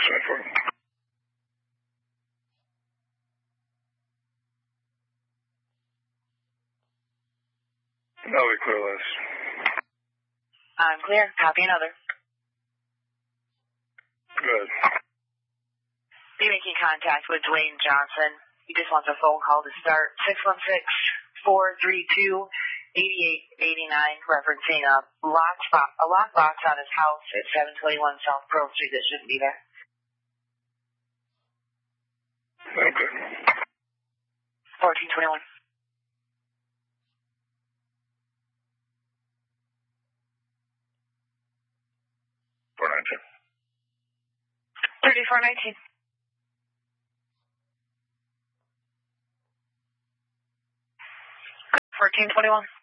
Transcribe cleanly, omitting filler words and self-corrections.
No, we clear less. I'm clear. Copy another. Good. Be making contact with Dwayne Johnson. He just wants a phone call to start. 616-432-8889, referencing a lockbox on his house at 721 South Pearl Street that shouldn't be there. Okay. 1421. 3419. 1421.